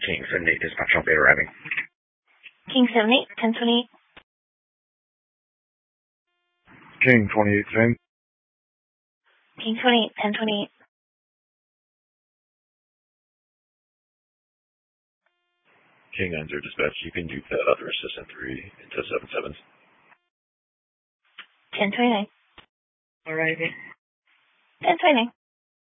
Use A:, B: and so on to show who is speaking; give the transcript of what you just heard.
A: King 78, dispatch update arriving.
B: King 78, 1028.
A: King 28, same.
B: King 28, 1028.
A: King 90, dispatch, you can do that other assistant 3 into 77s.
B: 1029.
C: Arriving.
B: 1029.